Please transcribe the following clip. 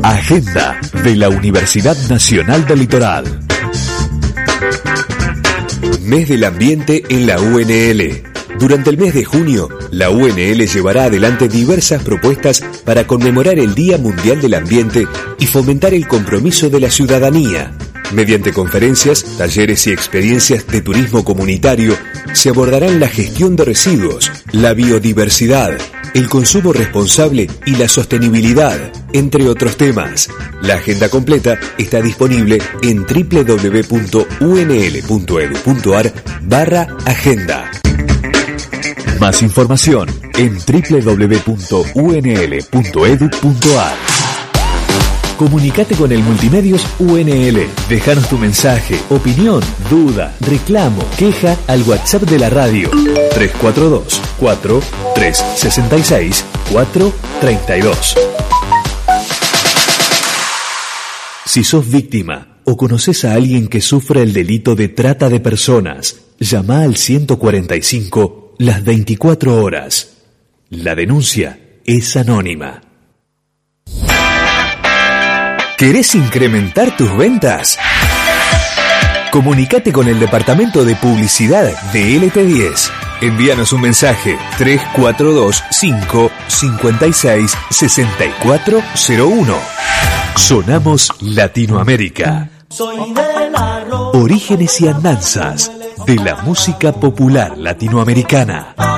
Agenda de la Universidad Nacional del Litoral. Mes del Ambiente en la UNL. Durante el mes de junio, la UNL llevará adelante diversas propuestas para conmemorar el Día Mundial del Ambiente y fomentar el compromiso de la ciudadanía. Mediante conferencias, talleres y experiencias de turismo comunitario, se abordarán la gestión de residuos, la biodiversidad, el consumo responsable y la sostenibilidad, entre otros temas. La agenda completa está disponible en www.unl.edu.ar/agenda. Más información en www.unl.edu.ar. Comunicate con el Multimedios UNL. Déjanos tu mensaje, opinión, duda, reclamo, queja al WhatsApp de la radio 342-4366-432. Si sos víctima o conoces a alguien que sufre el delito de trata de personas, llama al 145 las 24 horas. La denuncia es anónima. ¿Querés incrementar tus ventas? Comunicate con el departamento de publicidad de LT10. Envíanos un mensaje 3425-56-6401. Sonamos Latinoamérica. Orígenes y andanzas de la música popular latinoamericana.